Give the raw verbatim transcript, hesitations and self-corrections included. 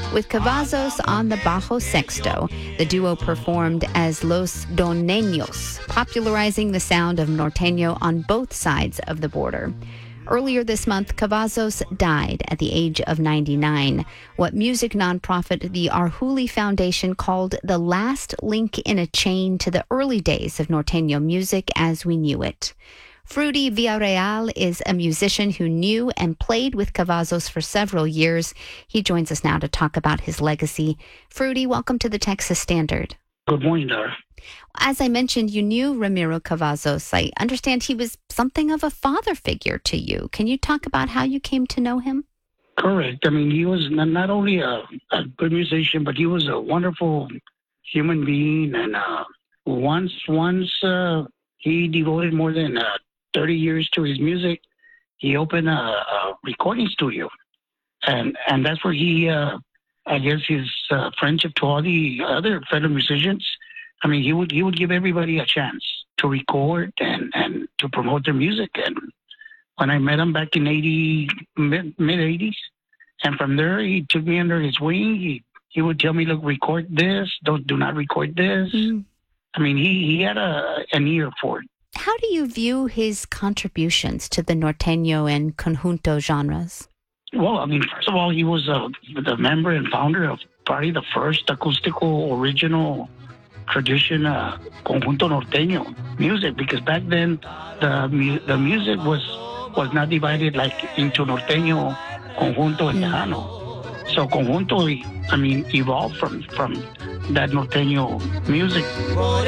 With Cavazos on the bajo sexto, the duo performed as Los Doneños, popularizing the sound of norteño on both sides of the border. Earlier this month, Cavazos died at the age of ninety-nine, what music nonprofit the Arjuli Foundation called the last link in a chain to the early days of norteño music as we knew it. Fruity Villarreal is a musician who knew and played with Cavazos for several years. He joins us now to talk about his legacy. Fruity, welcome to the Texas Standard. Good morning, Dara. As I mentioned, you knew Ramiro Cavazos. I understand he was something of a father figure to you. Can you talk about how you came to know him? Correct. I mean, he was not only a, a good musician, but he was a wonderful human being. And uh, once, once uh, he devoted more than uh, thirty years to his music, he opened a, a recording studio. And and that's where he, uh, I guess, his uh, friendship to all the other fellow musicians. I mean, he would he would give everybody a chance to record and, and to promote their music. And when I met him back in eighty mid mid eighties, and from there he took me under his wing. He he would tell me, look, record this. Don't do not record this. Mm. I mean, he he had a an ear for it. How do you view his contributions to the norteño and conjunto genres? Well, I mean, first of all, he was uh, the member and founder of probably the first acoustical original tradition uh, conjunto norteño music, because back then the mu- the music was was not divided like into norteño, conjunto, and tejano. So conjunto, I mean, evolved from from that norteño music.